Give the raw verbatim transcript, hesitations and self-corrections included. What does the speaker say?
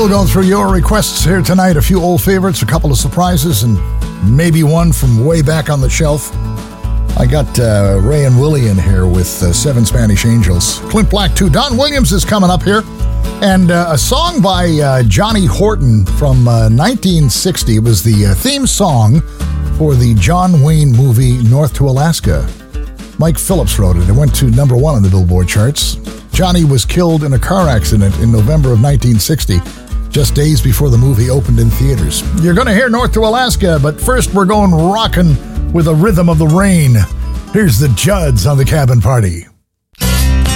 Still going through your requests here tonight. A few old favorites, a couple of surprises, and maybe one from way back on the shelf. I got uh, Ray and Willie in here with uh, Seven Spanish Angels. Clint Black too. Don Williams is coming up here. And uh, a song by uh, Johnny Horton from uh, nineteen sixty. It was the uh, theme song for the John Wayne movie North to Alaska. Mike Phillips wrote it. It went to number one on the Billboard charts. Johnny was killed in a car accident in November of nineteen sixty, just days before the movie opened in theaters. You're going to hear North to Alaska, but first we're going rockin' with the rhythm of the rain. Here's the Judds on the Cabin Party.